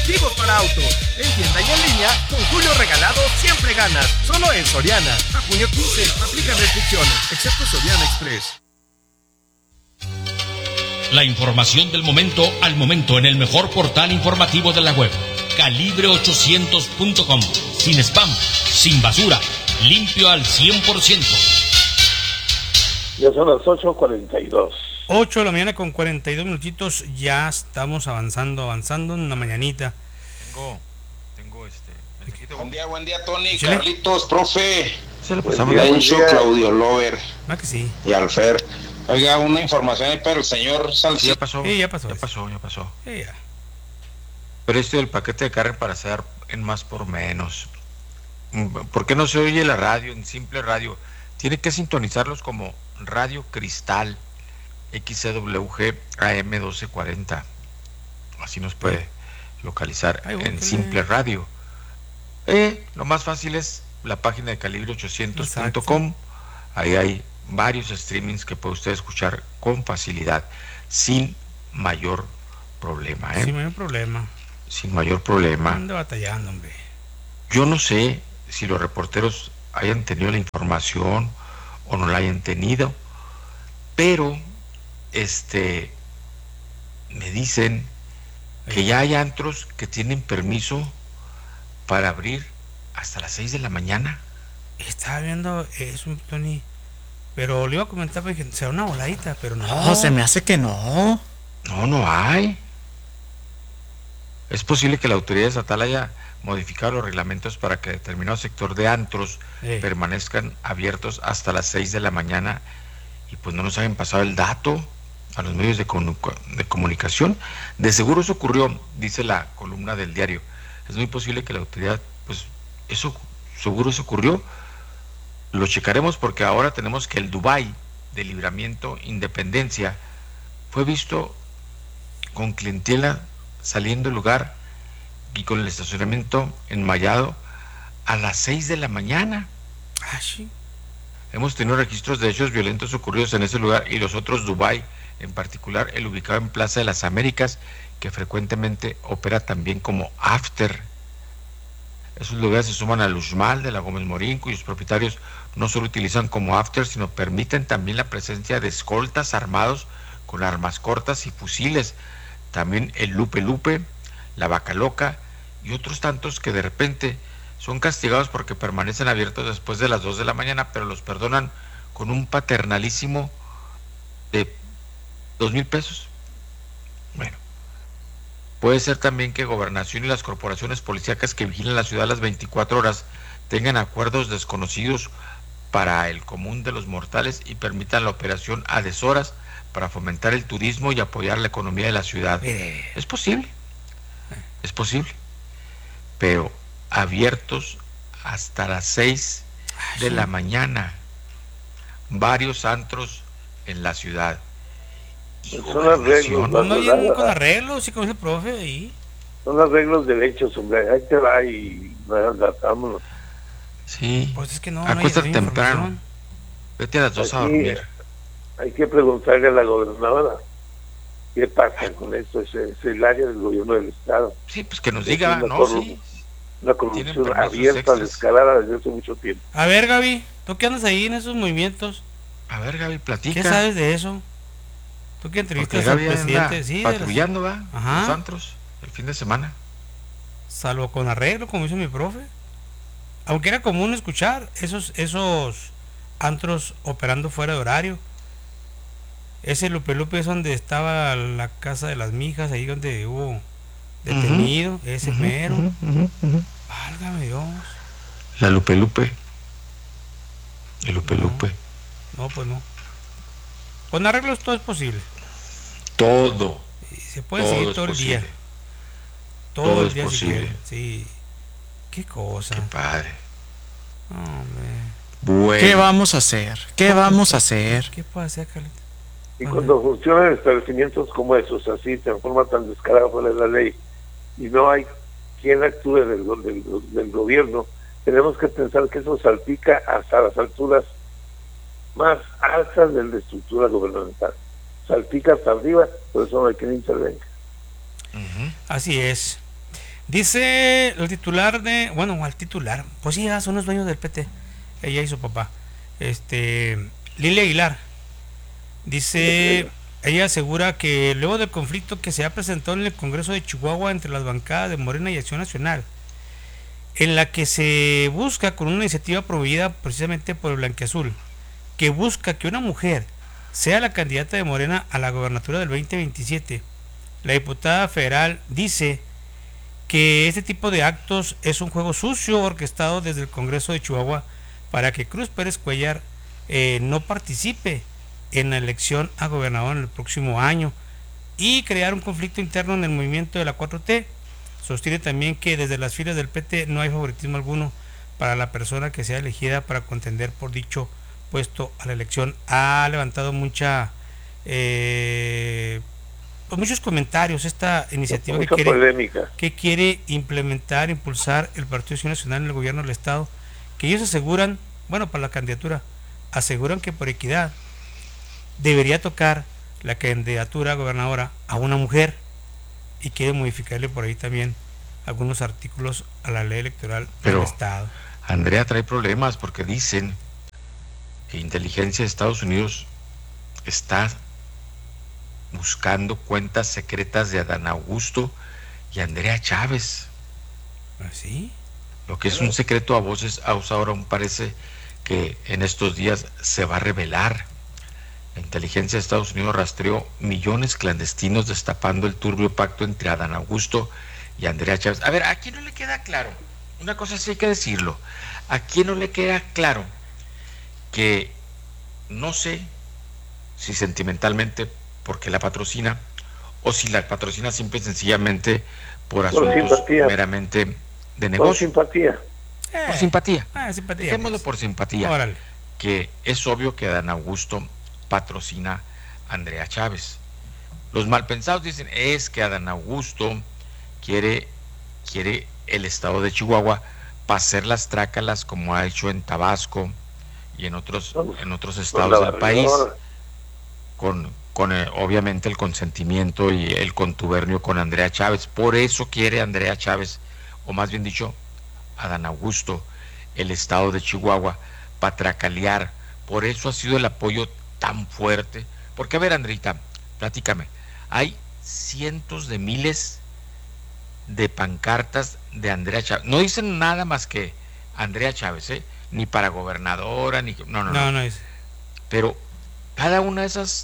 exclusivos para autos. En tienda y en línea, con Julio Regalado siempre ganas. Solo en Soriana. A junio 15, aplican restricciones, excepto Soriana Express. La información del momento al momento en el mejor portal informativo de la web. Calibre800.com. Sin spam, sin basura, limpio al 100%. Ya son las 8:42. 8 de la mañana con 42 minutitos. Ya estamos avanzando en la mañanita. Tengo mensajito. Buen día, Tony, ¿Sí? Carlitos, profe. Se lo pasamos. Gancho, Claudio Lover Que sí. y Alfer. Oiga, una información ahí para el señor Salcito. Ya pasó. Sí, ya pasó. Ya. Ya. Precio del paquete de carne para hacer en más por menos. ¿Por qué no se oye la radio en simple radio? Tiene que sintonizarlos como Radio Cristal XCWG AM 1240. Así nos puede localizar en simple radio. Lo más fácil es la página de calibre800.com. Ahí hay varios streamings que puede usted escuchar con facilidad, sin mayor problema. Sin mayor problema. Anda batallando, hombre. Yo no sé si los reporteros hayan tenido la información o no la hayan tenido, pero me dicen que ya hay antros que tienen permiso para abrir hasta las 6 de la mañana. Estaba viendo eso, Tony, pero le iba a comentar porque será una voladita, pero no. No, se me hace que no. No hay. Es posible que la autoridad estatal haya modificado los reglamentos para que determinado sector de antros permanezcan abiertos hasta las 6 de la mañana y pues no nos hayan pasado el dato a los medios de comunicación. De seguro eso ocurrió, dice la columna del diario. Es muy posible que la autoridad, pues eso ocurrió. Lo checaremos porque ahora tenemos que el Dubái de Libramiento Independencia fue visto con clientela saliendo del lugar y con el estacionamiento enmallado a las 6 de la mañana. Sí. Hemos tenido registros de hechos violentos ocurridos en ese lugar y los otros Dubái, en particular el ubicado en Plaza de las Américas, que frecuentemente opera también como after. Esos lugares se suman al Uxmal de la Gómez Morín, cuyos propietarios no solo utilizan como after, sino permiten también la presencia de escoltas armados con armas cortas y fusiles. También el Lupe Lupe, la Vaca Loca y otros tantos que de repente son castigados porque permanecen abiertos después de las 2 de la mañana, pero los perdonan con un paternalísimo de 2,000 pesos. Bueno, puede ser también que Gobernación y las corporaciones policíacas que vigilan la ciudad a las 24 horas tengan acuerdos desconocidos para el común de los mortales y permitan la operación a deshoras para fomentar el turismo y apoyar la economía de la ciudad. Es posible, pero abiertos hasta las 6 de la mañana, varios antros en la ciudad. Son arreglos, no hay con arreglos, sí, como dice el profe ahí. Son arreglos de derechos, hombre. Ahí te va y vámonos. Sí, pues es que no acuéstate temprano, vete a las 2 a dormir. Hay que preguntarle a la gobernadora qué pasa con esto. Es el área del gobierno del estado. Sí, pues que nos diga, sí. Una corrupción abierta, descarada desde hace mucho tiempo. A ver, Gaby, ¿tú qué andas ahí en esos movimientos? A ver, Gaby, platica. ¿Qué sabes de eso? ¿Tú qué entrevistas al presidente? Sí, patrullando, ¿va? Los antros el fin de semana. Salvo con arreglo, como dice mi profe. Aunque era común escuchar esos antros operando fuera de horario. Ese Lupe Lupe es donde estaba la casa de las mijas, ahí donde hubo detenido, ese mero. Válgame Dios. La Lupe Lupe. El Lupe Lupe. No, pues no. Con arreglos todo es posible. Todo. Se puede seguir todo el día. Todo el día es posible. Sí. Qué cosa. Qué padre. Hombre. Bueno. ¿Qué vamos a hacer? ¿Qué puede hacer, Carlita? Y cuando funcionan establecimientos como esos, así, de forma tan descarada fuera de la ley, y no hay quien actúe del gobierno, tenemos que pensar que eso salpica hasta las alturas más altas de la estructura gubernamental. Salpica hasta arriba, por eso no hay quien intervenga. Así es. Dice el titular al titular, pues sí, son los dueños del PT, ella y su papá, Lilia Aguilar. Dice, ella asegura que luego del conflicto que se ha presentado en el Congreso de Chihuahua entre las bancadas de Morena y Acción Nacional, en la que se busca con una iniciativa promovida precisamente por el Blanquiazul, que busca que una mujer sea la candidata de Morena a la gobernatura del 2027. La diputada federal dice que este tipo de actos es un juego sucio orquestado desde el Congreso de Chihuahua para que Cruz Pérez Cuellar no participe en la elección a gobernador en el próximo año y crear un conflicto interno en el movimiento de la 4T. Sostiene también que desde las filas del PT no hay favoritismo alguno para la persona que sea elegida para contender por dicho puesto a la elección. Ha levantado muchos comentarios esta iniciativa que quiere impulsar el Partido Acción Nacional en el gobierno del estado, que ellos aseguran, para la candidatura, aseguran que por equidad debería tocar la candidatura a gobernadora a una mujer, y quiere modificarle por ahí también algunos artículos a la ley electoral del estado. Andrea trae problemas porque dicen que inteligencia de Estados Unidos está buscando cuentas secretas de Adán Augusto y Andrea Chávez. ¿Así? Lo que es un secreto a voces, ahora parece que en estos días se va a revelar. La inteligencia de Estados Unidos rastreó millones clandestinos destapando el turbio pacto entre Adán Augusto y Andrea Chávez. A ver, ¿a quién no le queda claro? Una cosa sí hay que decirlo. ¿A quién no le queda claro que, no sé si sentimentalmente porque la patrocina, o si la patrocina simple y sencillamente por asuntos meramente de negocio? Por simpatía. Por simpatía. Simpatía. Dejémoslo por simpatía. Órale. Que es obvio que Adán Augusto patrocina a Andrea Chávez. Los malpensados dicen, es que Adán Augusto quiere el estado de Chihuahua para hacer las trácalas como ha hecho en Tabasco y en otros estados del país, con obviamente el consentimiento y el contubernio con Andrea Chávez. Por eso quiere Andrea Chávez, o más bien dicho, Adán Augusto, el estado de Chihuahua, para tracalear. Por eso ha sido el apoyo tan fuerte. Porque, a ver, Andreita, platícame, hay cientos de miles de pancartas de Andrea Chávez. No dicen nada más que Andrea Chávez, ni para gobernadora, ni... No es. Pero cada una de esas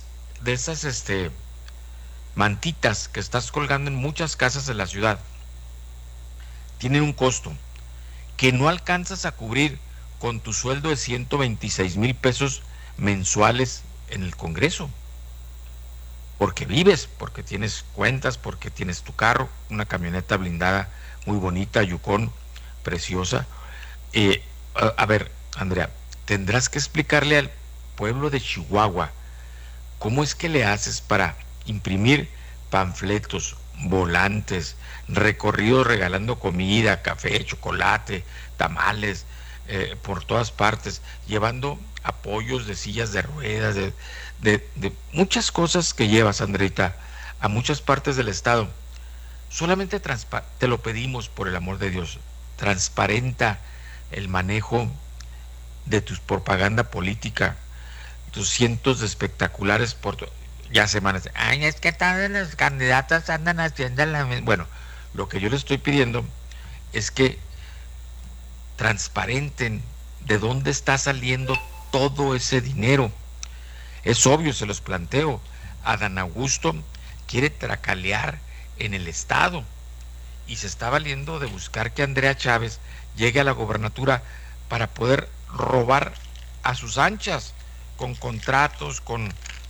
mantitas que estás colgando en muchas casas de la ciudad tienen un costo que no alcanzas a cubrir con tu sueldo de 126,000 pesos mensuales en el Congreso, porque vives, porque tienes cuentas, porque tienes tu carro, una camioneta blindada muy bonita, Yukon, preciosa. A ver, Andrea, tendrás que explicarle al pueblo de Chihuahua cómo es que le haces para imprimir panfletos, volantes, recorridos regalando comida, café, chocolate, tamales, por todas partes, llevando apoyos de sillas de ruedas, de muchas cosas que llevas, Andreita, a muchas partes del estado. Solamente te lo pedimos, por el amor de Dios, transparenta el manejo de tu propaganda política, tus cientos de espectaculares ya semanas. Ay, es que todas las candidatas andan haciendo la misma. Bueno, lo que yo les estoy pidiendo es que transparenten de dónde está saliendo todo ese dinero. Es obvio, se los planteo. Adán Augusto quiere tracalear en el estado y se está valiendo de buscar que Andrea Chávez llegue a la gobernatura para poder robar a sus anchas, con contratos, con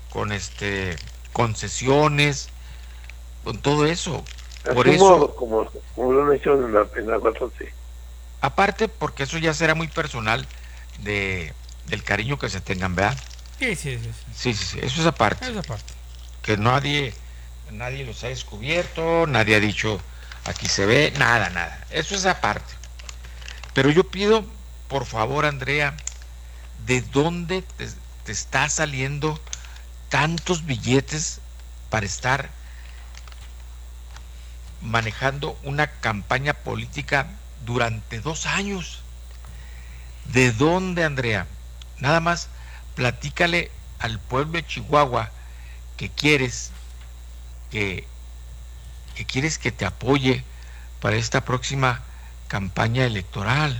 concesiones, con todo eso. Por eso, como lo han hecho en la 4T. Aparte, porque eso ya será muy personal del cariño que se tengan, ¿verdad? Sí, eso es aparte. Que nadie los ha descubierto, nadie ha dicho aquí se ve, nada. Eso es aparte. Pero yo pido, por favor, Andrea, ¿de dónde te está saliendo tantos billetes para estar manejando una campaña política durante 2 años. ¿De dónde, Andrea? Nada más platícale al pueblo de Chihuahua que quieres que te apoye para esta próxima campaña electoral.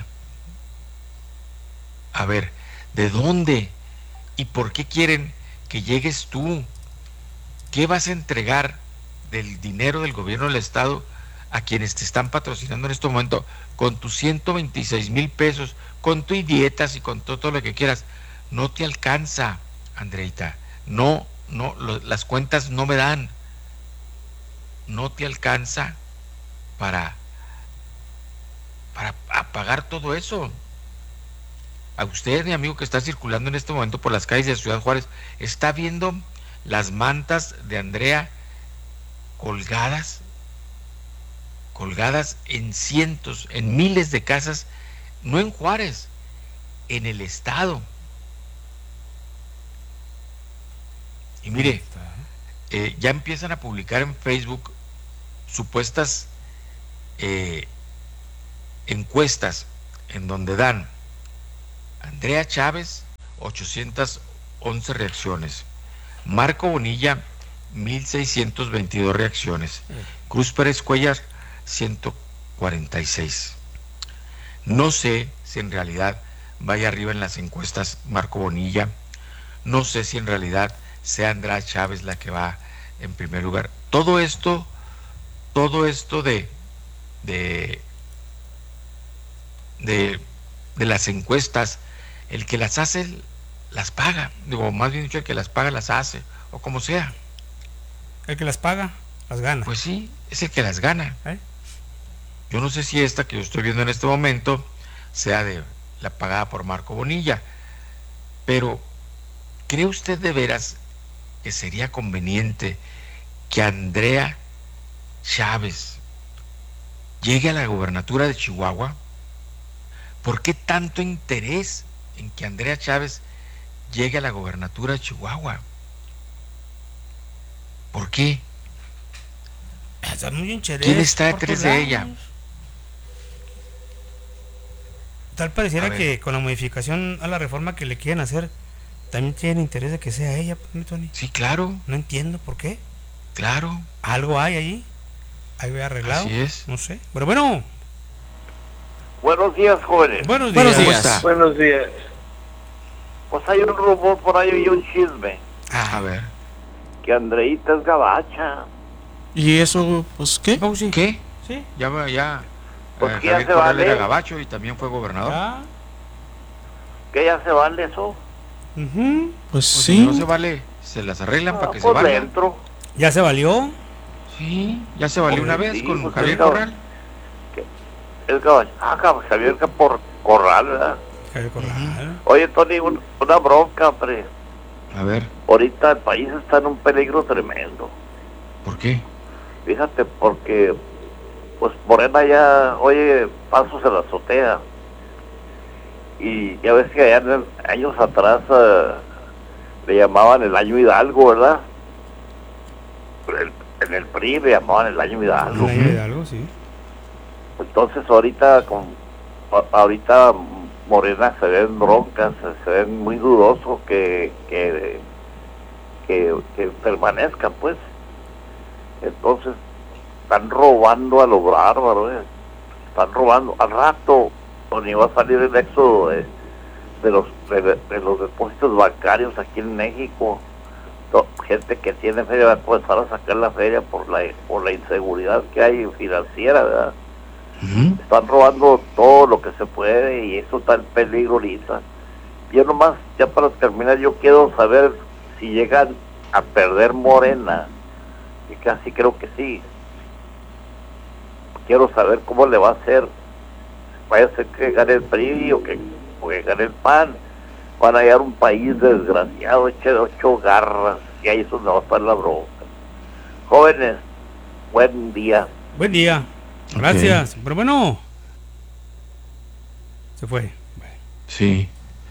A ver, ¿de dónde? ¿Y por qué quieren que llegues tú? ¿Qué vas a entregar del dinero del gobierno del estado a quienes te están patrocinando en este momento con tus 126,000 pesos, con tu dietas y con todo lo que quieras? No te alcanza, Andreita. No, las cuentas no me dan. No te alcanza para pagar todo eso. A usted, mi amigo que está circulando en este momento por las calles de Ciudad Juárez, está viendo las mantas de Andrea colgadas en cientos, en miles de casas, no en Juárez, en el estado. Y mire, ya empiezan a publicar en Facebook supuestas encuestas en donde dan Andrea Chávez 811 reacciones, Marco Bonilla 1622 reacciones, Cruz Pérez Cuellar 146. No sé si en realidad vaya arriba en las encuestas Marco Bonilla, no sé si en realidad sea Andrea Chávez la que va en primer lugar. Todo esto de las encuestas, el que las hace las paga, digo, más bien dicho, el que las paga las hace, o como sea. El que las paga, las gana. Pues sí, es el que las gana. Yo no sé si esta que yo estoy viendo en este momento sea de la pagada por Marco Bonilla, pero ¿cree usted de veras que sería conveniente que Andrea Chávez llegue a la gobernatura de Chihuahua? ¿Por qué tanto interés en que Andrea Chávez llegue a la gobernatura de Chihuahua? ¿Por qué? Está muy interés. ¿Quién está detrás de ella? Tal pareciera que con la modificación a la reforma que le quieren hacer, también tienen interés de que sea ella, Tony. Sí, claro. No entiendo por qué. Claro. Algo hay ahí. Algo arreglado. Así es. No sé. Pero bueno. Buenos días, jóvenes. Buenos días. ¿Cómo está? Buenos días. Pues hay un rumor por ahí y un chisme. A ver. Que Andreita es gabacha. ¿Y eso, pues qué? Oh, sí. ¿Qué? Sí. Ya. Pues que ya Javier se Corral vale. era gabacho y también fue gobernador. Ah. Que ya se vale eso. Ujú. Pues Pues sí. si no se vale, se las arreglan para que se Pues valga. dentro. ¿Ya se valió? Sí, ya se valió una Pues vez sí, con pues Javier es gabacho. Corral. Es gabacha. Javier que por Corral, ¿verdad? Javier Corral. Oye, Tony, una bronca, hombre. A ver, Ahorita el país está en un peligro tremendo. ¿por qué? Fíjate, porque pues Morena ya oye pasos en la azotea. Y ya ves que allá años atrás le llamaban el año Hidalgo, ¿verdad? En el PRI le llamaban el año Hidalgo. Algo, sí. Entonces ahorita Morena se ven broncas, se ven muy dudosos que permanezcan, pues. Entonces están robando a lo bárbaro, están robando. Al rato, donde va a salir el éxodo de los depósitos bancarios aquí en México, gente que tiene feria va a empezar a sacar la feria por la inseguridad que hay financiera, ¿verdad? Están robando todo lo que se puede y eso está en peligro ahorita. Yo nomás, ya para terminar, yo quiero saber si llegan a perder Morena, y casi creo que sí. Quiero saber cómo le va a hacer. Vaya a ser que gane el PRI o que gane el PAN. Van a hallar un país desgraciado, hecho garras, y ahí es donde va a estar la bronca. Jóvenes, buen día. Buen día. Gracias. Pero bueno. Se fue. Sí.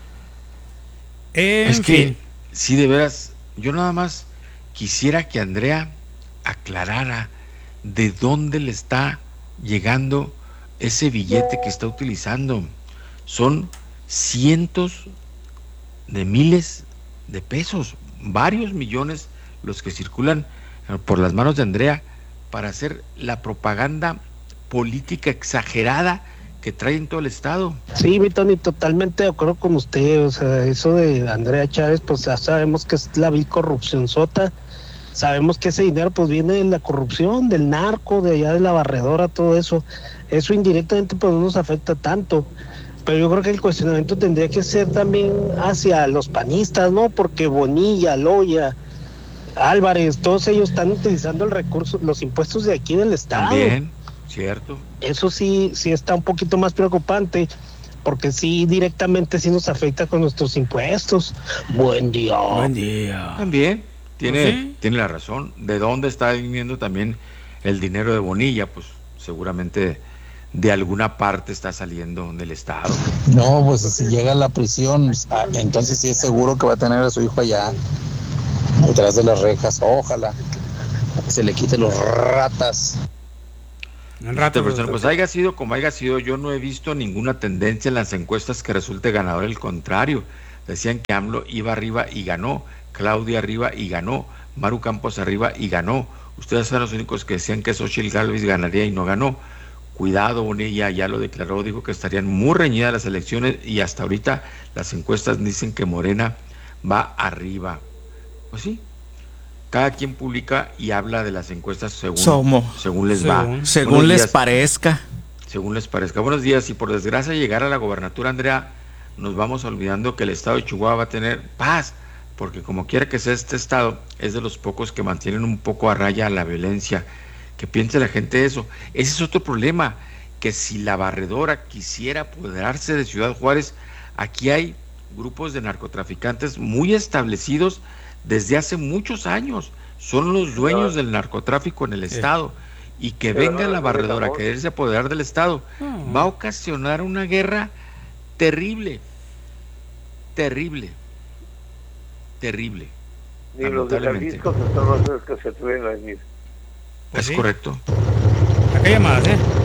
En Es que, fin. sí, de veras, yo nada más quisiera que Andrea aclarara de dónde le está llegando ese billete que está utilizando. Son cientos de miles de pesos, varios millones los que circulan por las manos de Andrea para hacer la propaganda política exagerada que trae en todo el estado. Sí, mi Tony, totalmente de acuerdo con usted. O sea, eso de Andrea Chávez, pues ya sabemos que es la vil corrupción sota. Sabemos que ese dinero pues viene de la corrupción, del narco, de allá de la barredora, todo eso. Eso indirectamente pues no nos afecta tanto. Pero yo creo que el cuestionamiento tendría que ser también hacia los panistas, ¿no? Porque Bonilla, Loya, Álvarez, todos ellos están utilizando el recurso, los impuestos de aquí del estado. También, cierto. Eso sí está un poquito más preocupante, porque sí directamente sí nos afecta con nuestros impuestos. Buen día. Buen día. También tiene, ¿Sí? tiene la razón. ¿De dónde está viniendo también el dinero de Bonilla? Pues seguramente de alguna parte está saliendo del estado. No, pues si llega a la prisión, entonces sí es seguro que va a tener a su hijo allá, detrás de las rejas. Ojalá se le quite los ratas. Pues haya sido como haya sido, yo no he visto ninguna tendencia en las encuestas que resulte ganador. El contrario, decían que AMLO iba arriba y ganó, Claudia arriba y ganó, Maru Campos arriba y ganó. Ustedes son los únicos que decían que Xochitl Gálvez ganaría y no ganó. Cuidado, Bonilla ya lo declaró, dijo que estarían muy reñidas las elecciones y hasta ahorita las encuestas dicen que Morena va arriba. Pues sí, cada quien publica y habla de las encuestas según les va. Según les parezca. Según les parezca. Buenos días. Y por desgracia llegar a la gobernatura, Andrea, nos vamos olvidando que el estado de Chihuahua va a tener paz, porque como quiera que sea este estado, es de los pocos que mantienen un poco a raya la violencia. Que piense la gente eso. Ese es otro problema, que si la barredora quisiera apoderarse de Ciudad Juárez, aquí hay grupos de narcotraficantes muy establecidos desde hace muchos años, son los dueños del narcotráfico en el estado, y que venga la barredora a quererse apoderar del estado, va a ocasionar una guerra terrible. Ni los de Jalisco que son los que se atreven a venir. Es correcto. Acá llamadas,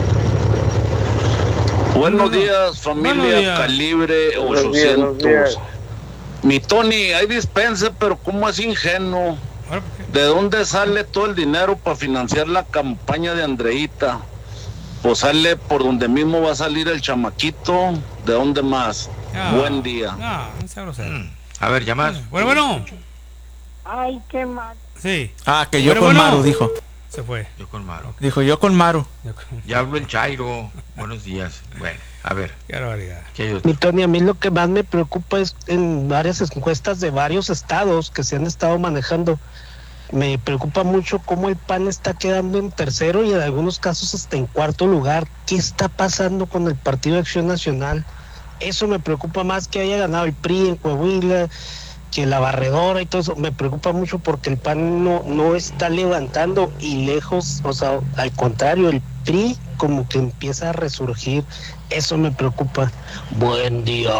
Buenos días, familia Calibre 800. Mi Tony, hay dispense, pero ¿cómo es ingenuo? ¿De dónde sale todo el dinero para financiar la campaña de Andreita? Pues sale por donde mismo va a salir el chamaquito. ¿De dónde más? Buen día. No sea grosero. A ver, llamas. Bueno. Ay, qué mal. Sí. Que yo con Maru, dijo. Se fue. Yo con Maru. Dijo yo con Maru. Ya habló el Chairo. Buenos días. Bueno, a ver. Qué barbaridad. Mi Tony, a mí lo que más me preocupa es en varias encuestas de varios estados que se han estado manejando. Me preocupa mucho cómo el PAN está quedando en tercero y en algunos casos hasta en cuarto lugar. ¿Qué está pasando con el Partido de Acción Nacional? Eso me preocupa más que haya ganado el PRI en Coahuila, que la barredora y todo eso. Me preocupa mucho porque el PAN no está levantando y lejos, o sea, al contrario, el PRI como que empieza a resurgir. Eso me preocupa. Buen día.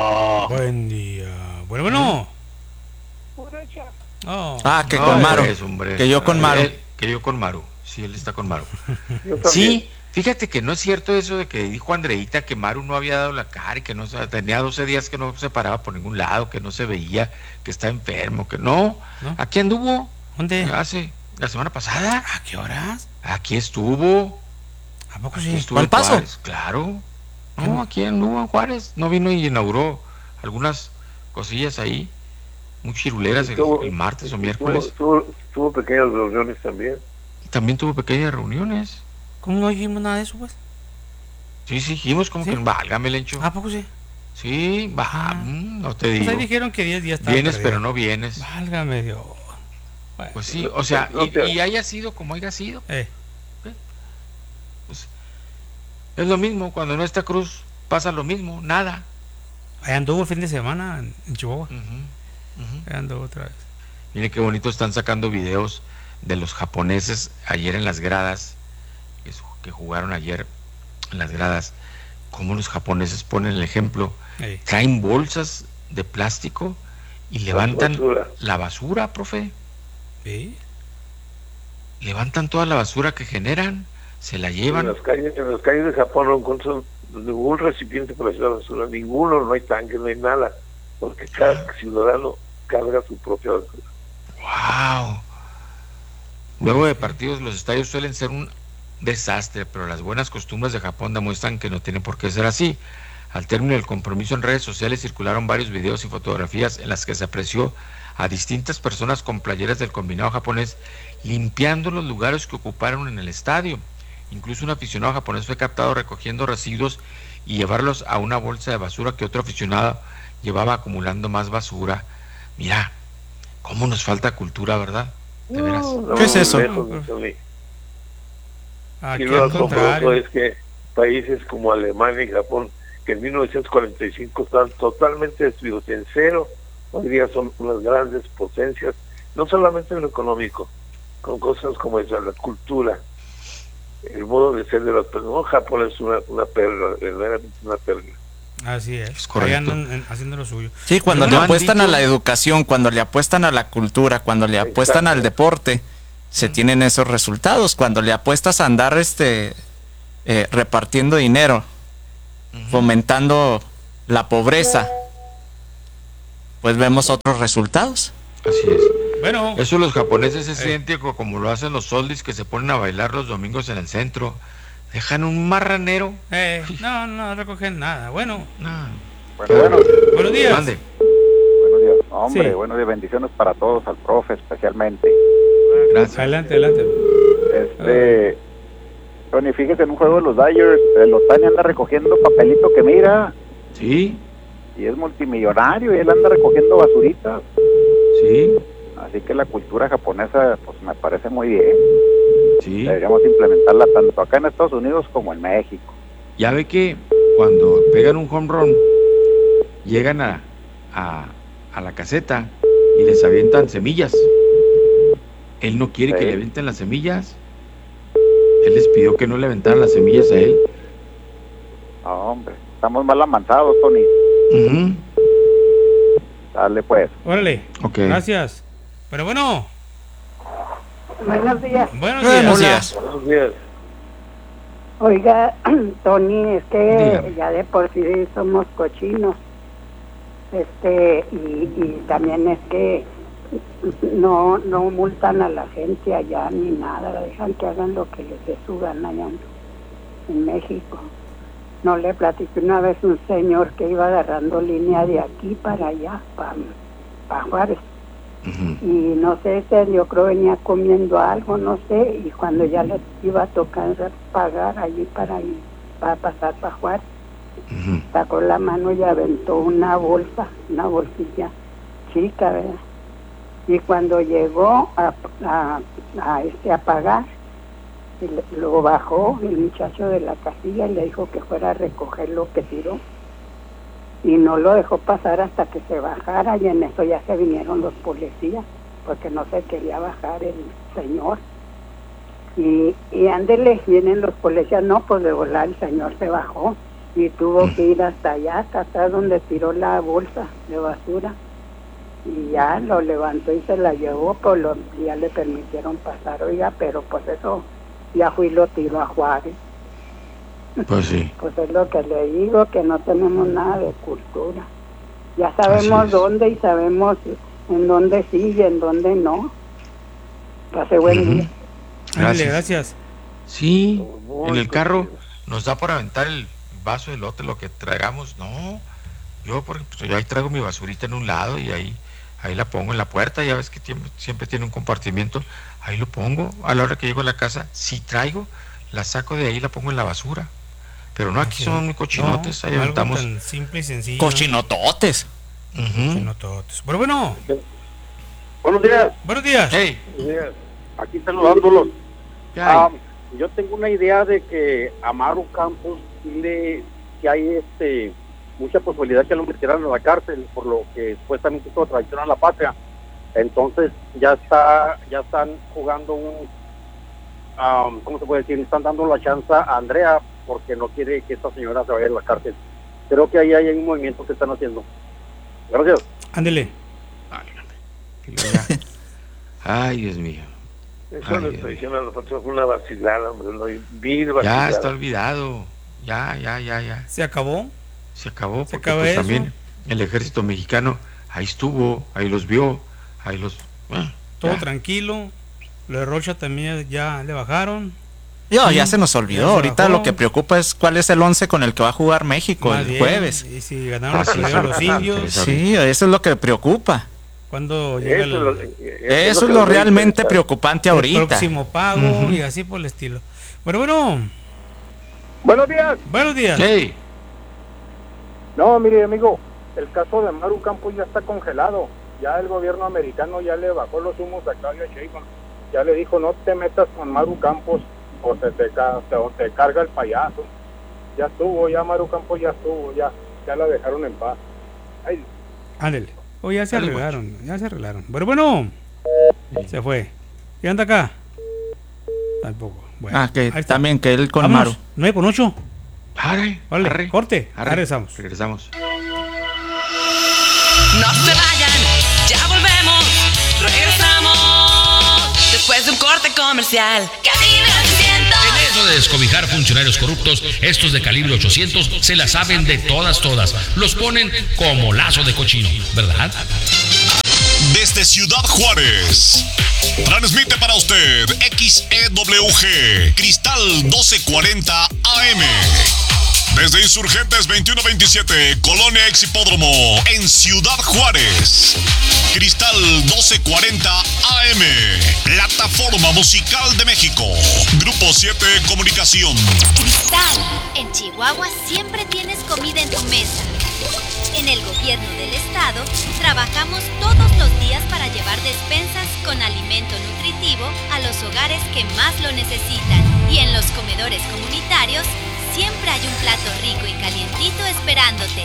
Bueno. Que con Maru. Que yo con Maru. Que yo con Maru. Sí, él está con Maru. Sí, fíjate que no es cierto eso de que dijo Andreita que Maru no había dado la cara y que no tenía 12 días que no se paraba por ningún lado, que no se veía, que está enfermo, que no. Aquí anduvo. ¿Dónde? La semana pasada. ¿A qué horas? Aquí estuvo. ¿A poco sí? ¿Cuál paso? Claro. No, aquí anduvo en Juárez. No vino y inauguró algunas cosillas ahí, muy chiruleras el martes o miércoles. Tuvo pequeñas reuniones también. También tuvo pequeñas reuniones. ¿Cómo no dijimos nada de eso, pues? Sí, dijimos como que válgame, Lencho. ¿A poco sí? Sí, no te digo. Pues ahí dijeron que 10 días estaba vienes, perdido. pero no vienes. Válgame Dios. Bueno, pues sí, o sea, y haya sido como haya sido. Pues, es lo mismo, cuando no está Cruz, pasa lo mismo, nada. Ahí anduvo el fin de semana en Chihuahua. Ahí anduvo otra vez. Mire qué bonito están sacando videos de los japoneses ayer en las gradas, que jugaron ayer en las gradas, como los japoneses ponen el ejemplo, traen bolsas de plástico y levantan la basura, profe. ¿Sí? Levantan toda la basura que generan. se la llevan. En las calles de Japón no encuentran ningún recipiente para echar la basura, ninguno, no hay tanque, no hay nada, porque cada ciudadano carga su propia basura. ¡Wow! Luego de partidos, los estadios suelen ser un desastre, pero las buenas costumbres de Japón demuestran que no tiene por qué ser así. Al término del compromiso, en redes sociales circularon varios videos y fotografías en las que se apreció a distintas personas con playeras del combinado japonés limpiando los lugares que ocuparon en el estadio. Incluso un aficionado japonés fue captado recogiendo residuos y llevarlos a una bolsa de basura que otro aficionado llevaba acumulando más basura. Mira, cómo nos falta cultura, ¿verdad? De veras. ¿Qué es eso? Y lo asombroso es que países como Alemania y Japón, que en 1945 estaban totalmente destruidos en cero, hoy día son unas grandes potencias, no solamente en lo económico, con cosas como esa, la cultura, el modo de ser de las personas. No, Japón es una perla, verdaderamente una perla. Así es, correcto. Haciendo lo suyo. Sí, cuando le apuestan a la educación, cuando le apuestan a la cultura, cuando le apuestan al deporte, se tienen esos resultados. Cuando le apuestas a andar repartiendo dinero, fomentando la pobreza, pues vemos otros resultados. Así es. Bueno, eso los japoneses es idéntico como lo hacen los soldis que se ponen a bailar los domingos en el centro. Dejan un marranero. No recogen nada. Bueno. Buenos días. ¿Mande? Buenos días. Hombre, sí. Buenos días. Bendiciones para todos, al profe especialmente. Gracias. Adelante. Tony, fíjese, en un juego de los Dodgers, el Otani anda recogiendo papelito que mira. Sí. Y es multimillonario y él anda recogiendo basuritas. Sí. Así que la cultura japonesa, pues me parece muy bien. Sí. Deberíamos implementarla tanto acá en Estados Unidos como en México. Ya ve que cuando pegan un home run, llegan a la caseta y les avientan semillas. Él no quiere que le avienten las semillas. Él les pidió que no le aventaran las semillas a él. No, hombre, estamos mal amansados, Tony. Dale, pues. Órale. Okay. Gracias. Pero bueno. Buenos días. Buenos días. Buenos días. Oiga, Tony, es que Dígame. ya de por sí somos cochinos. Y también es que no multan a la gente allá ni nada, dejan que hagan lo que les dé su gana allá en México. No le platiqué una vez un señor que iba agarrando línea de aquí para allá, para Juárez. Y no sé, yo creo venía comiendo algo, no sé, y cuando ya le iba a tocar pagar allí para pasar para Juárez, sacó la mano y aventó una bolsilla chica, ¿verdad? Y cuando llegó a pagar, lo bajó el muchacho de la casilla y le dijo que fuera a recoger lo que tiró. Y no lo dejó pasar hasta que se bajara, y en eso ya se vinieron los policías, porque no se quería bajar el señor. Y ándele, vienen los policías, no, pues de volar el señor se bajó y tuvo que ir hasta allá, hasta atrás donde tiró la bolsa de basura. Y ya lo levantó y se la llevó, pues ya le permitieron pasar, oiga, pero pues eso ya fui y lo tiró a Juárez. Pues sí. Pues es lo que le digo, que no tenemos nada de cultura. Ya sabemos dónde y sabemos en dónde sí y en dónde no. Pase buen día. Gracias. Sí, en el carro nos da por aventar el vaso de lote, lo que traigamos. No, yo ahí traigo mi basurita en un lado y ahí la pongo en la puerta. Ya ves que siempre tiene un compartimiento. Ahí lo pongo. A la hora que llego a la casa, si traigo, la saco de ahí y la pongo en la basura. Pero no, aquí somos muy cochinotes. Ahí aventamos. Tan simple y sencillo. Cochinototes. Cochinototes. Pero bueno. Buenos días. Buenos días. Hey. Buenos días. Aquí saludándolos. Yo tengo una idea de que Amaru Campos que hay mucha posibilidad que lo metieran a la cárcel por lo que supuestamente hizo traición a la patria. Entonces ya están jugando ¿cómo se puede decir? Están dando la chance a Andrea porque no quiere que esta señora se vaya a la cárcel. Creo que ahí hay un movimiento que están haciendo. Gracias. Ándele. Ay, Dios mío. Eso le estoy diciendo a nosotros, fue una vacilada, hombre, no, mil vacilada. Ya está olvidado. Ya. ¿Se acabó? Se acabó, ¿Se porque acabó pues, eso? también el ejército mexicano ahí estuvo, ahí los vio, ahí los... Todo tranquilo. Lo de Rocha también ya le bajaron. Ya se nos olvidó. Ahorita lo que preocupa es cuál es el 11 con el que va a jugar México Más el bien, jueves. Y si ganaron los indios. Sí, eso es lo que preocupa. Cuando llega eso es lo realmente preocupante ahorita. El próximo pago y así por el estilo. Bueno. Buenos días. Buenos días. Hey. No, mire, amigo, el caso de Maru Campos ya está congelado. Ya el gobierno americano ya le bajó los humos a Claudia Sheinbaum. Ya le dijo, no te metas con Maru Campos o te carga el payaso. Ya estuvo, ya Maru Campos ya estuvo, ya la dejaron en paz. Ay. Ándale. Ya se arreglaron. Bueno. Se fue. ¿Qué anda acá? Tampoco. Bueno, que también que él con Maru. 9:08. Vale, corte. Regresamos. No se vayan, ya volvemos. Regresamos después de un corte comercial. Cabina 800. En eso de descobijar funcionarios corruptos, estos de calibre 800 se la saben de todas. Los ponen como lazo de cochino, ¿verdad? Desde Ciudad Juárez, transmite para usted XEWG Cristal 1240 AM. Desde Insurgentes 2127, Colonia Ex Hipódromo, en Ciudad Juárez. Cristal 1240 AM, Plataforma Musical de México. Grupo 7 Comunicación. Cristal, en Chihuahua siempre tienes comida en tu mesa. En el gobierno del estado, trabajamos todos los días para llevar despensas con alimento nutritivo a los hogares que más lo necesitan. Y en los comedores comunitarios, siempre hay un plato rico y calientito esperándote.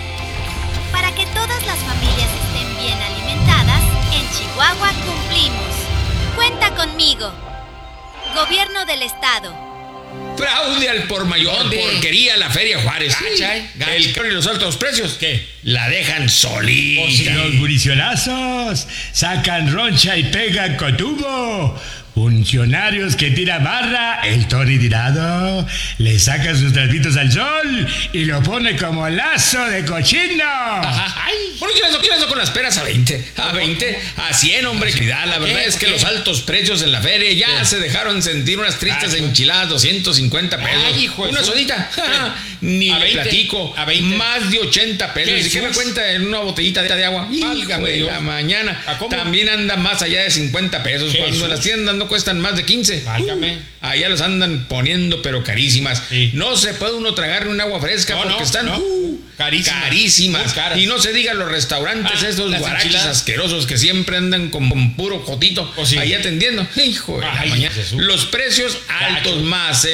Para que todas las familias estén bien alimentadas, en Chihuahua cumplimos. Cuenta conmigo. Gobierno del Estado. Fraude al por mayor, porquería la Feria Juárez. El que y los altos precios, ¿qué? La dejan solita. O si los muricionazos sacan roncha y pegan con tubo. Funcionarios que tiran barra, el Tony tirado, le saca sus trapitos al sol y lo pone como lazo de cochino. Ay, ¿por qué eso con las peras a 20? A 20, a 100, hombre. La verdad es que los altos precios en la feria ya se dejaron sentir unas tristes enchiladas, 250 pesos. Ay, hijo, una sodita. Ni le platico. A 20. Más de 80 pesos. ¿Y qué me cuenta en una botellita de agua? Válgame la mañana. También anda más allá de 50 pesos. Jesús. Cuando las tiendas no cuestan más de 15. Válgame. Allá los andan poniendo, pero carísimas. Sí. No se puede uno tragar un agua fresca porque están carísimas. Y no se diga los restaurantes, esos guaraches asquerosos que siempre andan con puro jotito ahí atendiendo. Hijo de la mañana. Los precios altos más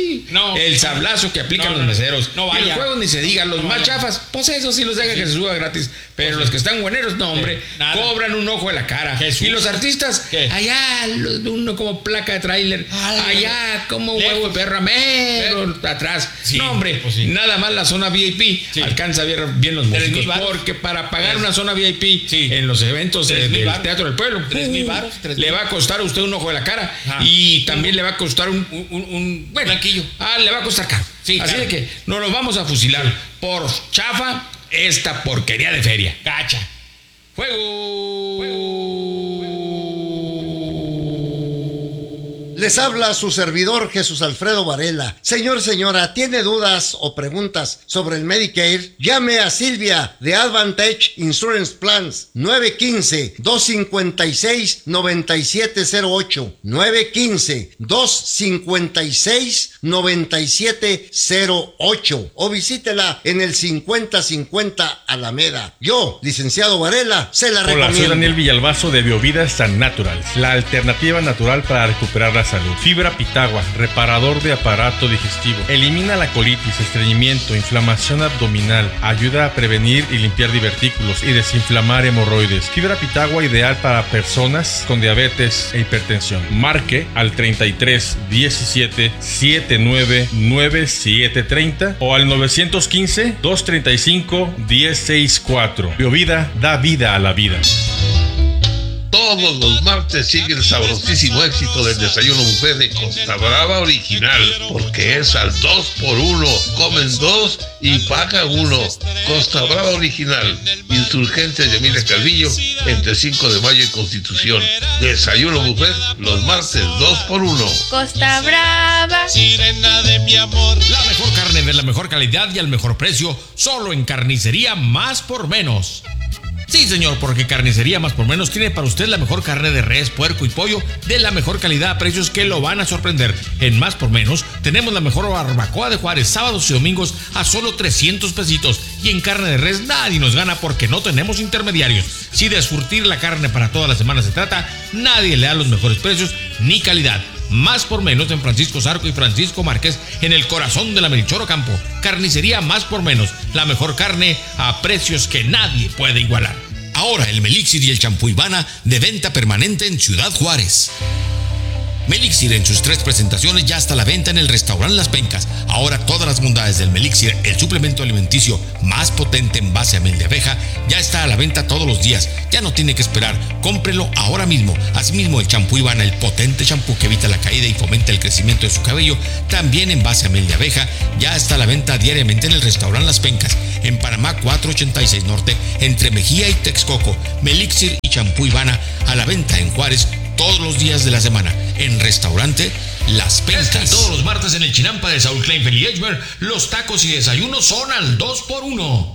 el sablazo que aplican los meseros. Y los juegos ni se diga, los más chafas, pues eso sí los deja que se suba gratis. Pero los que están bueneros, no, hombre, cobran un ojo de la cara. Jesús. Y los artistas, allá, uno como placa de tráiler, allá como huevo de perra, mero atrás. Sí, no, hombre, nada más la zona VIP alcanza a ver bien los músicos. Porque para pagar una zona VIP en los eventos del Teatro del Pueblo, 3,000 varos, le va a costar a usted un ojo de la cara. Y también le va a costar un blanquillo. Le va a costar caro. Sí, así de que nos lo vamos a fusilar por chafa esta porquería de feria. Cacha. Les habla su servidor Jesús Alfredo Varela. Señor, señora, ¿tiene dudas o preguntas sobre el Medicare? Llame a Silvia de Advantage Insurance Plans 915-256-9708 915-256-9708 o visítela en el 5050 Alameda. Yo, licenciado Varela, se la recomiendo. Hola, soy Daniel Villalbazo de Biovida San Natural, la alternativa natural para recuperar la salud. Fibra Pitagua, reparador de aparato digestivo, elimina la colitis, estreñimiento, inflamación abdominal, ayuda a prevenir y limpiar divertículos y desinflamar hemorroides. Fibra Pitagua ideal para personas con diabetes e hipertensión. Marque al 33 17 79 9730 o al 915 235 1064. Biovida da vida a la vida. Todos los martes sigue el sabrosísimo éxito del desayuno buffet de Costa Brava Original, porque es al 2x1. Comen 2 y paga 1. Costa Brava Original, Insurgentes de Emilia Calvillo, entre 5 de mayo y Constitución. Desayuno buffet los martes 2x1. Costa Brava, sirena de mi amor. La mejor carne de la mejor calidad y al mejor precio, solo en Carnicería Más por Menos. Sí, señor, porque Carnicería Más por Menos tiene para usted la mejor carne de res, puerco y pollo de la mejor calidad a precios que lo van a sorprender. En Más por Menos tenemos la mejor barbacoa de Juárez, sábados y domingos a solo 300 pesitos. Y en carne de res nadie nos gana porque no tenemos intermediarios. Si de surtir la carne para toda la semana se trata, nadie le da los mejores precios ni calidad. Más por Menos en Francisco Zarco y Francisco Márquez, en el corazón de la Melchor Ocampo. Carnicería Más por Menos, la mejor carne a precios que nadie puede igualar. Ahora el Melixir y el champú Ivana de venta permanente en Ciudad Juárez. Melixir en sus 3 presentaciones ya está a la venta en el restaurante Las Pencas. Ahora todas las bondades del Melixir, el suplemento alimenticio más potente en base a miel de abeja, ya está a la venta todos los días. Ya no tiene que esperar, cómprelo ahora mismo. Asimismo el champú Ivana, el potente champú que evita la caída y fomenta el crecimiento de su cabello, también en base a miel de abeja, ya está a la venta diariamente en el restaurante Las Pencas, en Panamá 486 Norte, entre Mejía y Texcoco. Melixir y champú Ivana a la venta en Juárez todos los días de la semana, en restaurante Las Pencas. Todos los martes en el Chinampa de Saúl Kleinfeld y Edgemer, los tacos y desayunos son al 2x1.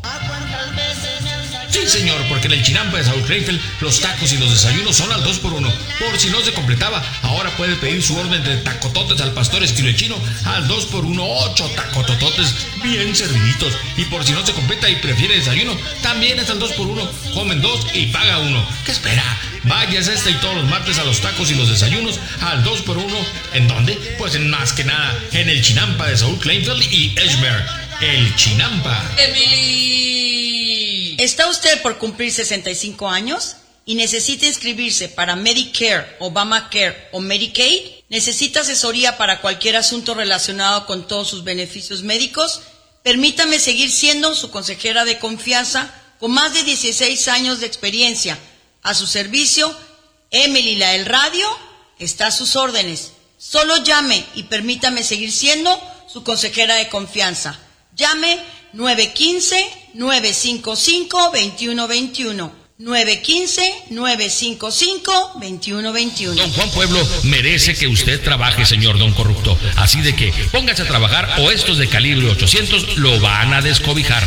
Sí, señor, porque en el Chinampa de Saúl Kleinfeld, los tacos y los desayunos son al 2x1. Por si no se completaba, ahora puede pedir su orden de tacototes al pastor estilo chino al 2x1, 8 tacotototes bien serviditos. Y por si no se completa y prefiere desayuno, también es al 2x1. Comen 2 y paga 1. ¿Qué espera? Váyase y todos los martes a los tacos y los desayunos al 2x1. ¿En dónde? Pues en más que nada, en el Chinampa de Saúl Kleinfeld y Edgemer. El Chinampa. Emily, ¿está usted por cumplir 65 años y necesita inscribirse para Medicare, Obamacare o Medicaid? ¿Necesita asesoría para cualquier asunto relacionado con todos sus beneficios médicos? Permítame seguir siendo su consejera de confianza con más de 16 años de experiencia. A su servicio, Emily la del radio está a sus órdenes. Solo llame y permítame seguir siendo su consejera de confianza. Llame 915-955-2121. 915-955-2121. Don Juan Pueblo merece que usted trabaje, señor don corrupto. Así de que póngase a trabajar o estos de calibre 800 lo van a descobijar.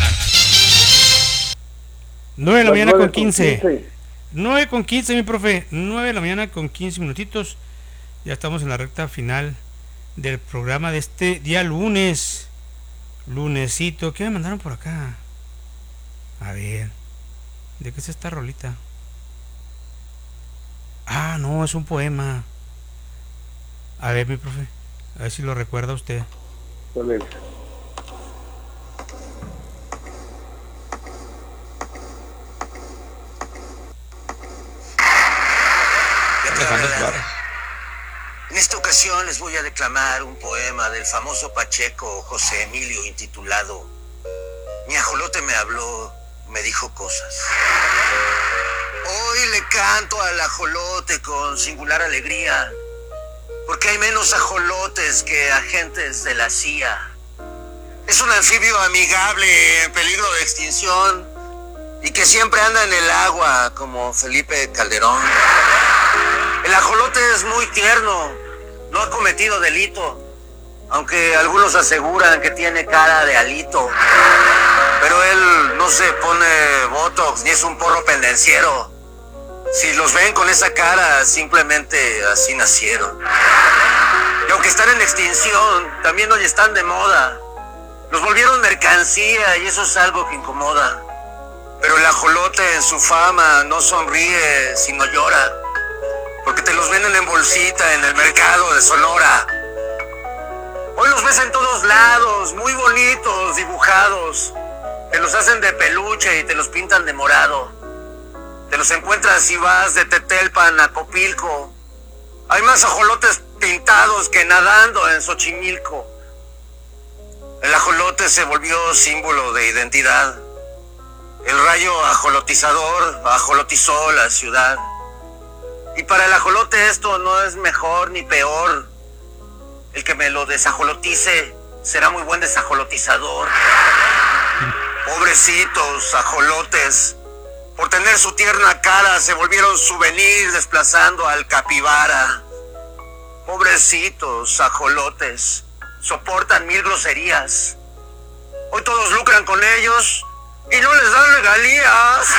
9 de la mañana con 15. 9 con 15, mi profe. 9 de la mañana con 15 minutitos. Ya estamos en la recta final del programa de este día lunes. Lunesito. ¿Qué me mandaron por acá? A ver. ¿De qué es esta rolita? Ah, no, es un poema. A ver, mi profe. A ver si lo recuerda usted. Vale. En esta ocasión les voy a declamar un poema del famoso Pacheco José Emilio intitulado Mi ajolote me habló, me dijo cosas. Hoy le canto al ajolote con singular alegría, porque hay menos ajolotes que agentes de la CIA. Es un anfibio amigable en peligro de extinción y que siempre anda en el agua como Felipe Calderón. El ajolote es muy tierno, no ha cometido delito, aunque algunos aseguran que tiene cara de alito. Pero él no se pone botox ni es un porro pendenciero. Si los ven con esa cara, simplemente así nacieron. Y aunque están en extinción, también hoy están de moda. Los volvieron mercancía y eso es algo que incomoda. Pero el ajolote en su fama no sonríe sino llora, porque te los venden en bolsita en el mercado de Sonora. Hoy los ves en todos lados, muy bonitos, dibujados. Te los hacen de peluche y te los pintan de morado. Te los encuentras si vas de Tetelpan a Copilco. Hay más ajolotes pintados que nadando en Xochimilco. El ajolote se volvió símbolo de identidad. El rayo ajolotizador ajolotizó la ciudad. Y para el ajolote esto no es mejor ni peor. El que me lo desajolotice será muy buen desajolotizador. Pobrecitos ajolotes, por tener su tierna cara se volvieron souvenir desplazando al capibara. Pobrecitos ajolotes, soportan 1000 groserías. Hoy todos lucran con ellos y no les dan regalías.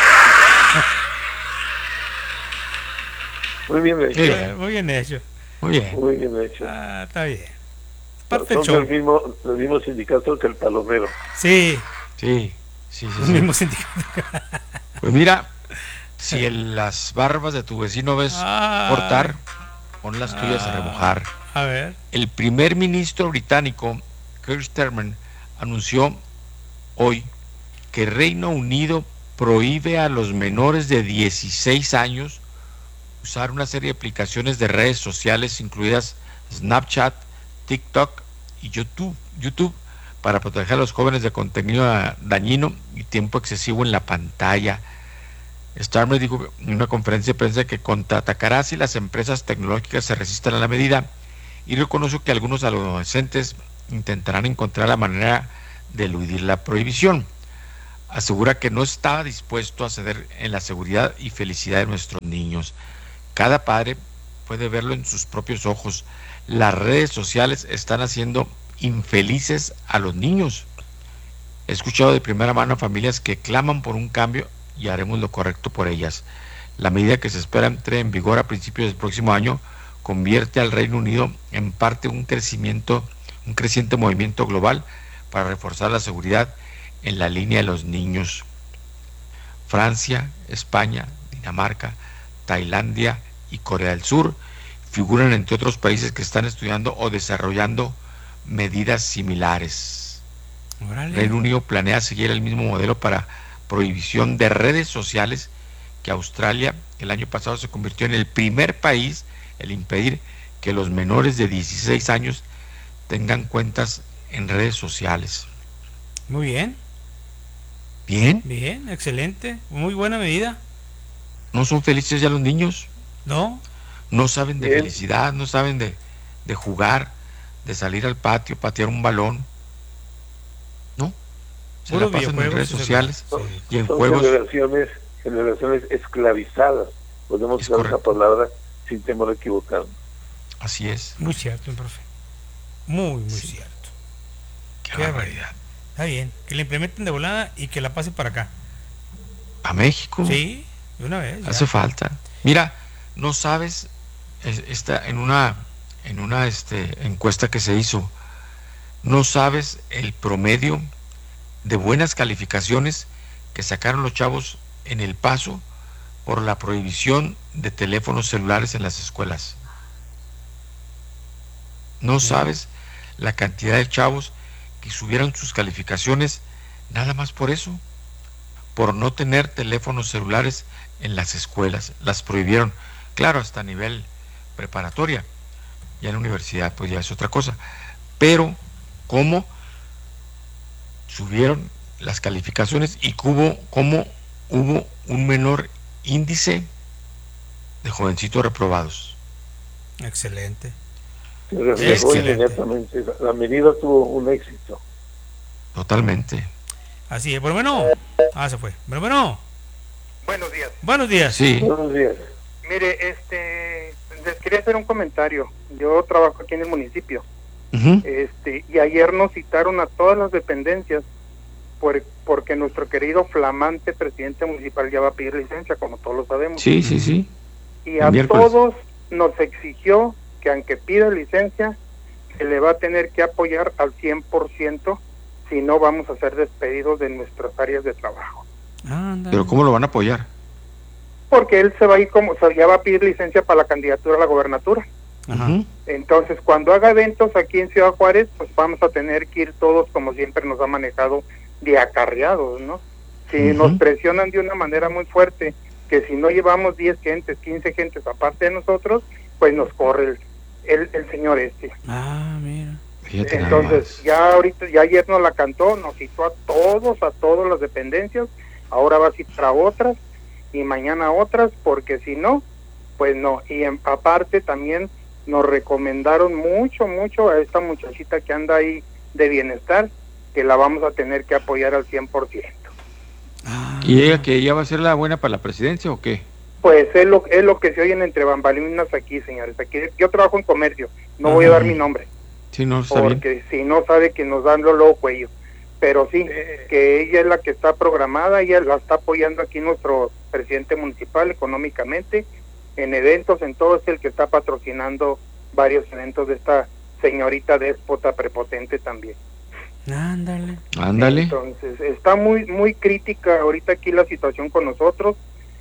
Muy bien hecho. Sí, muy bien hecho. Muy bien hecho. Está bien. Son del mismo sindicato que el Palomero. Sí. Sí. El mismo sindicato. Pues mira, si las barbas de tu vecino ves cortar, pon las tuyas a remojar. A ver. El primer ministro británico, Keir Starmer, anunció hoy que Reino Unido prohíbe a los menores de 16 años usar una serie de aplicaciones de redes sociales, incluidas Snapchat, TikTok y YouTube, para proteger a los jóvenes de contenido dañino y tiempo excesivo en la pantalla. Starmer dijo en una conferencia de prensa que contraatacará si las empresas tecnológicas se resisten a la medida y reconoció que algunos adolescentes intentarán encontrar la manera de eludir la prohibición. Asegura que no estaba dispuesto a ceder en la seguridad y felicidad de nuestros niños. Cada padre puede verlo en sus propios ojos. Las redes sociales están haciendo infelices a los niños. He escuchado de primera mano a familias que claman por un cambio y haremos lo correcto por ellas. La medida que se espera entre en vigor a principios del próximo año convierte al Reino Unido en parte de un creciente movimiento global para reforzar la seguridad en la línea de los niños. Francia, España, Dinamarca, Tailandia y Corea del Sur figuran entre otros países que están estudiando o desarrollando medidas similares. Órale. Reino Unido planea seguir el mismo modelo para prohibición de redes sociales que Australia el año pasado se convirtió en el primer país en impedir que los menores de 16 años tengan cuentas en redes sociales. Muy bien. Bien, excelente, muy buena medida. ¿No son felices ya los niños? No. No saben de felicidad, no saben de jugar, de salir al patio, patear un balón. ¿No? Se la pasan en redes sociales y en juegos. Generaciones esclavizadas. Podemos usar esa palabra sin temor a equivocarnos. Así es. Muy cierto, profe. Muy cierto. Qué barbaridad. Está bien, que la implementen de volada y que la pase para acá. ¿A México? Sí, de una vez. Hace falta. Mira, no sabes, en una encuesta que se hizo, no sabes el promedio de buenas calificaciones que sacaron los chavos en El Paso por la prohibición de teléfonos celulares en las escuelas. No sabes la cantidad de chavos que subieron sus calificaciones nada más por eso, por no tener teléfonos celulares en las escuelas. Las prohibieron, claro, hasta a nivel preparatoria. Ya en la universidad pues ya es otra cosa, pero cómo subieron las calificaciones y cómo hubo un menor índice de jovencitos reprobados. Excelente. Se reflejó inmediatamente. La medida tuvo un éxito. Totalmente. Así es. Bueno. Se fue. Bueno. Buenos días. Buenos días. Sí. Buenos días. Mire, les quería hacer un comentario. Yo trabajo aquí en el municipio. Y ayer nos citaron a todas las dependencias porque nuestro querido flamante presidente municipal ya va a pedir licencia, como todos lo sabemos. Sí. Y a todos nos exigió que aunque pida licencia, se le va a tener que apoyar al 100%, si no vamos a ser despedidos de nuestras áreas de trabajo. ¿Pero cómo lo van a apoyar? Porque él se va a ir ya va a pedir licencia para la candidatura a la gobernatura. Entonces, cuando haga eventos aquí en Ciudad Juárez, pues vamos a tener que ir todos, como siempre nos ha manejado, de acarreados, ¿no? Si nos presionan de una manera muy fuerte, que si no llevamos 10 gentes, 15 gentes aparte de nosotros, pues nos corre el señor este. Mira. Entonces, ya ayer nos la cantó, nos citó a todas las dependencias, ahora va a citar a otras, y mañana a otras, porque si no, pues no. Y aparte también nos recomendaron mucho a esta muchachita que anda ahí de bienestar, que la vamos a tener que apoyar al 100%. ¿Y ella que ella va a ser la buena para la presidencia o qué? Pues es lo que se oyen entre bambalinas aquí, señores. Aquí yo trabajo en comercio, no voy a dar mi nombre. Sí, no, está porque bien. si no sabe que nos dan luego cuello. Pero sí, que ella es la que está programada, ella la está apoyando aquí nuestro presidente municipal económicamente, en eventos, en todo, es el que está patrocinando varios eventos de esta señorita déspota prepotente también. Ándale. Entonces, está muy crítica ahorita aquí la situación con nosotros.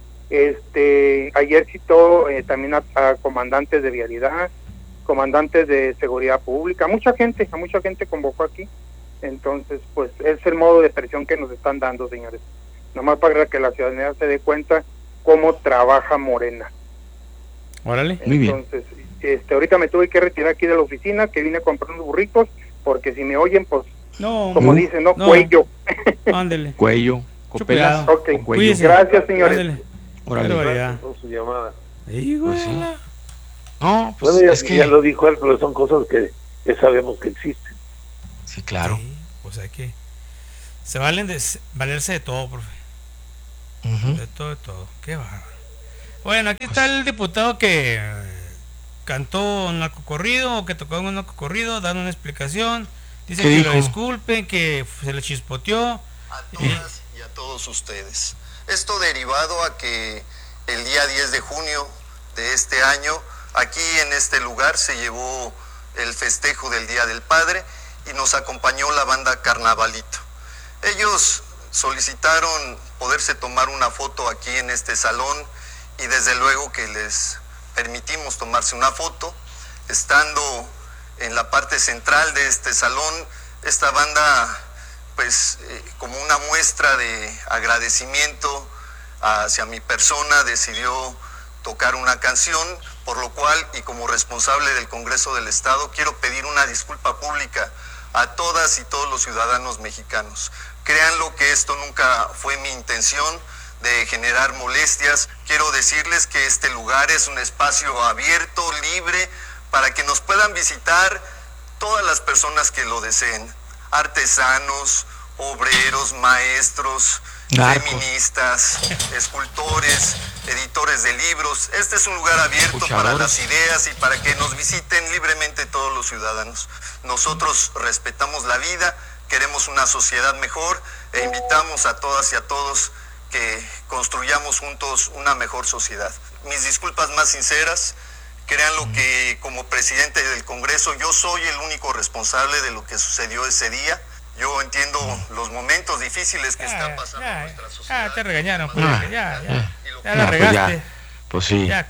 Ayer citó también a comandantes de vialidad, comandantes de seguridad pública, a mucha gente convocó aquí. Entonces, pues es el modo de presión que nos están dando, señores. Nomás para que la ciudadanía se dé cuenta cómo trabaja Morena. Órale, muy bien. Entonces, ahorita me tuve que retirar aquí de la oficina, que vine a comprar unos burritos, porque si me oyen, pues, como dicen, cuello. Ándele. Cuello, copelas. Okay. Cuello. Gracias, señores. Ándele. Órale. Gracias por su llamada. Pues sí. No, pues bueno, es que ya lo dijo él, pero son cosas que sabemos que existen. Sí, claro. Sí, pues hay que se valen de valerse de todo, profe. De todo. Qué bárbaro. Bueno, aquí está el diputado que cantó un narcocorrido o que tocó un narcocorrido, dando una explicación. Dice que lo disculpen, que se le chispoteó. A todas y a todos ustedes. Esto derivado a que el día 10 de junio de este año, aquí en este lugar se llevó el festejo del Día del Padre y nos acompañó la banda Carnavalito. Ellos solicitaron poderse tomar una foto aquí en este salón y desde luego que les permitimos tomarse una foto. Estando en la parte central de este salón, esta banda, pues como una muestra de agradecimiento hacia mi persona, decidió tocar una canción, por lo cual, y como responsable del Congreso del Estado, quiero pedir una disculpa pública a todas y todos los ciudadanos mexicanos. Créanlo que esto nunca fue mi intención de generar molestias. Quiero decirles que este lugar es un espacio abierto, libre, para que nos puedan visitar todas las personas que lo deseen. Artesanos, obreros, maestros, feministas, escultores, editores de libros. Este es un lugar abierto para las ideas y para que nos visiten libremente todos los ciudadanos. Nosotros respetamos la vida, queremos una sociedad mejor e invitamos a todas y a todos que construyamos juntos una mejor sociedad. Mis disculpas más sinceras. Créanlo que como presidente del Congreso yo soy el único responsable de lo que sucedió ese día. Yo entiendo los momentos difíciles que está pasando nuestra sociedad. Te regañaron, ya la regaste. Pues sí. Ya.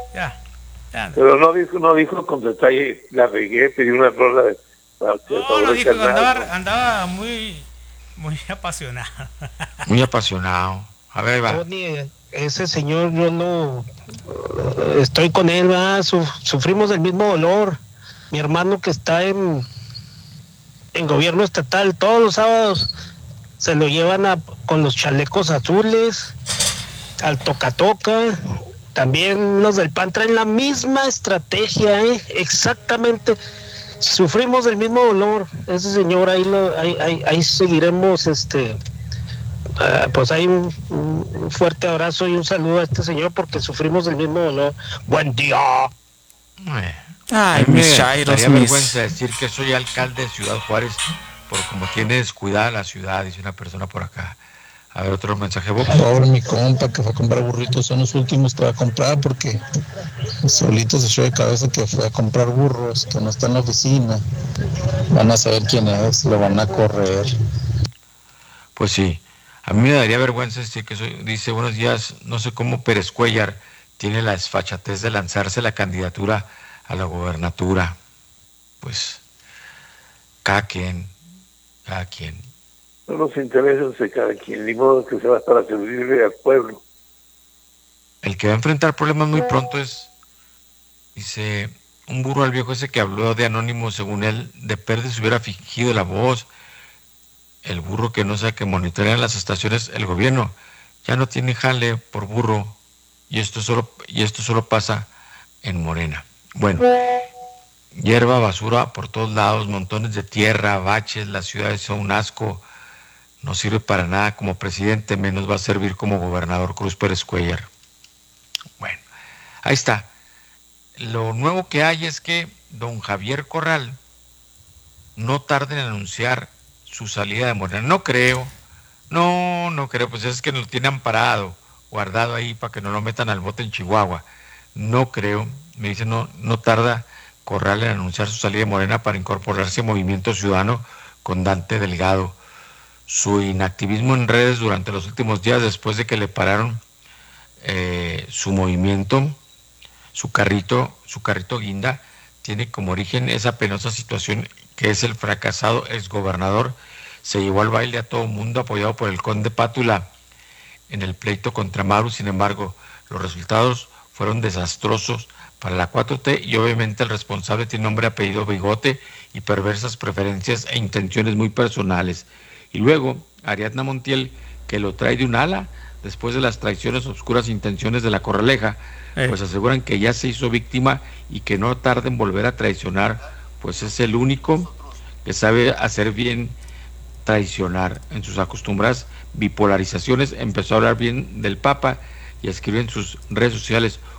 Pero no dijo con detalle, la regué, pedí una rola de... No dijo, andaba muy apasionado. Muy apasionado. A ver, va. Ese señor, yo no estoy con él, ¿verdad? Sufrimos del mismo dolor. Mi hermano que está en gobierno estatal, todos los sábados se lo llevan con los chalecos azules al toca-toca. También los del PAN traen la misma estrategia, exactamente. Sufrimos del mismo dolor. Ese señor ahí seguiremos, pues hay un fuerte abrazo y un saludo a este señor porque sufrimos del mismo dolor. Buen día. Ay, mis chairos, daría vergüenza decir que soy alcalde de Ciudad Juárez por como tiene descuidada la ciudad, dice una persona por acá. A ver, otro mensaje, Bob. Ahora mi compa que fue a comprar burritos son los últimos que va a comprar porque solito se echó de cabeza que fue a comprar burros, que no está en la oficina. Van a saber quién es, lo van a correr. Pues sí, a mí me daría vergüenza decir que soy, dice, buenos días, no sé cómo Pérez Cuellar tiene la desfachatez de lanzarse la candidatura a la gobernatura. Pues, cada quien. Son los intereses de cada quien, ni modo que se va para servirle al pueblo. El que va a enfrentar problemas muy pronto es, dice, un burro al viejo ese que habló de Anónimo, según él, de Pérez hubiera fingido la voz. El burro que no sabe que monitorean las estaciones, el gobierno ya no tiene jale por burro. y esto solo pasa en Morena. Bueno, hierba, basura por todos lados, montones de tierra, baches, las ciudades son un asco, no sirve para nada como presidente, menos va a servir como gobernador Cruz Pérez Cuéllar. Bueno, ahí está. Lo nuevo que hay es que don Javier Corral no tarda en anunciar su salida de Morena. No creo, pues es que lo tiene amparado, guardado ahí para que no lo metan al bote en Chihuahua. No creo, me dice, no tarda Corral en anunciar su salida de Morena para incorporarse a Movimiento Ciudadano con Dante Delgado. Su inactivismo en redes durante los últimos días, después de que le pararon su movimiento, su carrito guinda, tiene como origen esa penosa situación que es el fracasado exgobernador. Se llevó al baile a todo mundo apoyado por el conde Pátula en el pleito contra Maru. Sin embargo, los resultados fueron desastrosos para la 4T y obviamente el responsable tiene nombre, apellido, bigote y perversas preferencias e intenciones muy personales. Y luego Ariadna Montiel, que lo trae de un ala después de las traiciones, oscuras intenciones de la Corraleja, pues aseguran que ya se hizo víctima y que no tarda en volver a traicionar, pues es el único que sabe hacer bien traicionar. En sus acostumbradas bipolarizaciones empezó a hablar bien del Papa y a escribir en sus redes sociales: